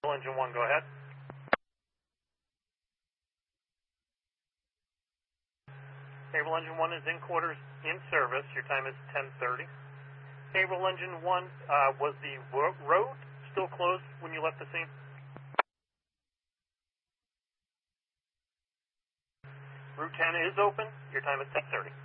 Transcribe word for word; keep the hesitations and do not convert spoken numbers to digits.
Engine one, go ahead. Naval Engine one is in quarters in service. Your time is ten thirty. Naval Engine one, uh, was the road still closed when you left the scene? Route ten is open. Your time is ten thirty.